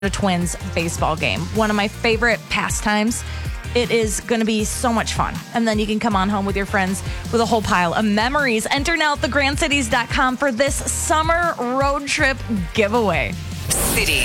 Twins baseball game. One of my favorite pastimes. It is going to be so much fun. And then you can come on home with your friends with a whole pile of memories. Enter now at thegrandcities.com for this summer road trip giveaway. City